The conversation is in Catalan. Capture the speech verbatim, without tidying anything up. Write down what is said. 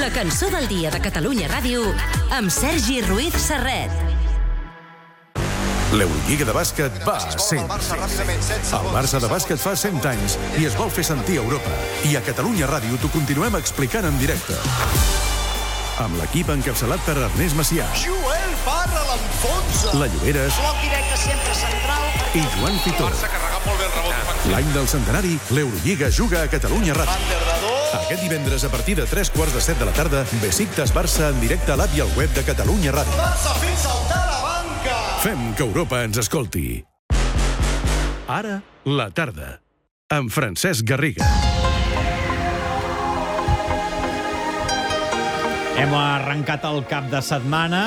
La cançó del dia de Catalunya Ràdio amb Sergi Ruiz Serret. L'Eurolliga de bàsquet va a cent. El Barça de bàsquet fa cent anys i es vol fer sentir a Europa. I a Catalunya Ràdio t'ho continuem explicant en directe. Amb l'equip encapçalat per Ernest Macià. Joel Parra l'enfonsa. La Lloberes. Bloc directe sempre central. I Joan Fitó. L'any del centenari, l'Eurolliga juga a Catalunya Ràdio. Aquest divendres, a partir de tres quarts de set de la tarda, Besiktas Barça en directe a l'app i al web de Catalunya Ràdio. Barça fent saltar la banca. Fem que Europa ens escolti. Ara, la tarda. Amb Francesc Garriga. Hem arrencat el cap de setmana